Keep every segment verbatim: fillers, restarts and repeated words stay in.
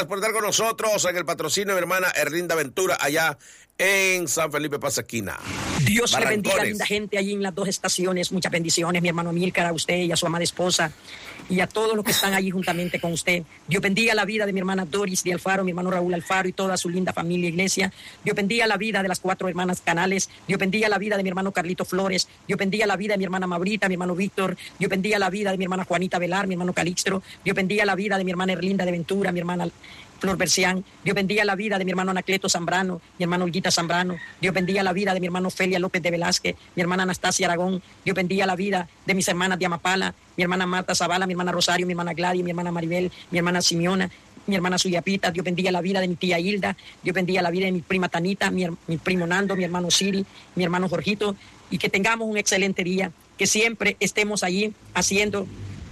gracias por estar con nosotros en el patrocinio de mi hermana Erlinda Ventura, allá en San Felipe Pasaquina. Dios le bendiga, linda gente, allí en las dos estaciones. Muchas bendiciones, mi hermano Milcar, a usted y a su amada esposa y a todos los que están allí juntamente con usted. Dios bendiga la vida de mi hermana Doris de Alfaro, mi hermano Raúl Alfaro y toda su linda familia iglesia. Dios bendiga la vida de las cuatro hermanas Canales. Dios bendiga la vida de mi hermano Carlito Flores. Dios bendiga la vida de mi hermana Maurita, mi hermano Víctor. Dios bendiga la vida de mi hermana Juanita Velar, mi hermano Calixto. Dios bendiga la vida de mi hermana Erlinda de Ventura, mi hermana Flor Bercián. Dios bendiga la vida de mi hermano Anacleto Zambrano, mi hermano Olguita Zambrano. Dios bendiga la vida de mi hermano Felia López de Velázquez, mi hermana Anastasia Aragón. Dios bendiga la vida de mis hermanas de Amapala, mi hermana Marta Zavala, mi hermana Rosario, mi hermana Gladys, mi hermana Maribel, mi hermana Simeona, mi hermana Suyapita. Dios bendiga la vida de mi tía Hilda. Dios bendiga la vida de mi prima Tanita, mi, mi primo Nando, mi hermano Siri, mi hermano Jorgito. Y que tengamos un excelente día, que siempre estemos allí haciendo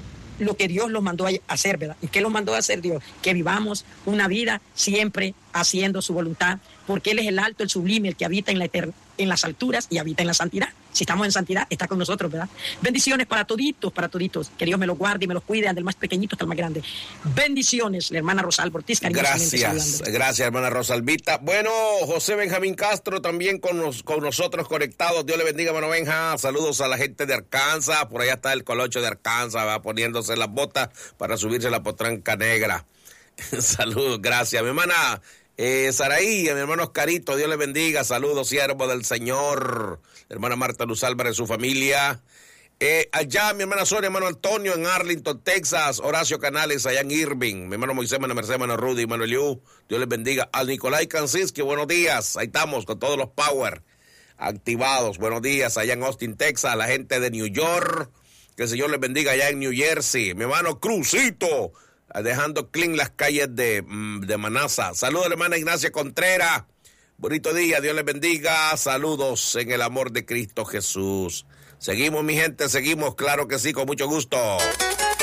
lo que Dios los mandó a hacer, ¿verdad? ¿Y qué los mandó a hacer Dios? Que vivamos una vida siempre haciendo su voluntad, porque Él es el alto, el sublime, el que habita en, la eter- en las alturas y habita en la santidad. Si estamos en santidad, está con nosotros, ¿verdad? Bendiciones para toditos, para toditos. Que Dios me los guarde y me los cuide, del más pequeñito hasta el más grande. Bendiciones, la hermana Rosalba Ortiz, cariñosamente Gracias, saludando. gracias, hermana Rosalvita. Bueno, José Benjamín Castro también con, nos, con nosotros conectados. Dios le bendiga, hermano Benja. Saludos a la gente de Arkansas. Por allá está el colocho de Arkansas, va poniéndose las botas para subirse la potranca negra. Saludos, gracias. Mi hermana eh, Saraí, mi hermano Oscarito, Dios le bendiga. Saludos, siervo del Señor. Hermana Marta Luz Álvarez, su familia. Eh, allá mi hermana Sonia, hermano Antonio en Arlington, Texas. Horacio Canales allá en Irving. Mi hermano Moisés, hermano Mercedes, hermano Rudy, hermano Eliú. Dios les bendiga. Al Nicolai Kansiski, buenos días. Ahí estamos con todos los power activados. Buenos días allá en Austin, Texas. La gente de New York. Que el Señor les bendiga allá en New Jersey. Mi hermano Crucito, dejando clean las calles de, de Manasa. Saludos, hermana Ignacia Contreras. Bonito día, Dios les bendiga. Saludos en el amor de Cristo Jesús. Seguimos, mi gente, seguimos, claro que sí, con mucho gusto.